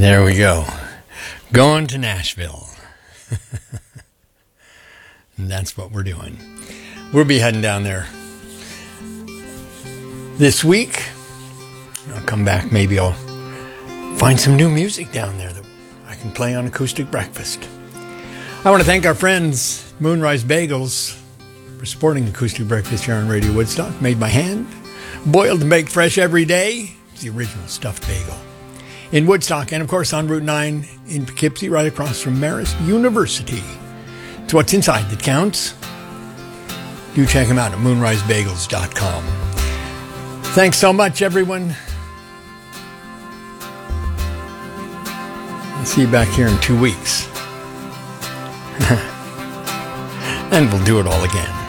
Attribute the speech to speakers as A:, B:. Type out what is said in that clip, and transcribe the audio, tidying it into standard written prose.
A: There we go. Going to Nashville. And that's what we're doing. We'll be heading down there this week. I'll come back. Maybe I'll find some new music down there that I can play on Acoustic Breakfast. I want to thank our friends, Moonrise Bagels, for supporting Acoustic Breakfast here on Radio Woodstock. Made by hand, boiled and baked fresh every day. It's the original stuffed bagel in Woodstock, and of course on Route 9 in Poughkeepsie, right across from Marist University. It's what's inside that counts. Do check them out at moonrisebagels.com. Thanks so much, everyone. I'll see you back here in 2 weeks. And we'll do it all again.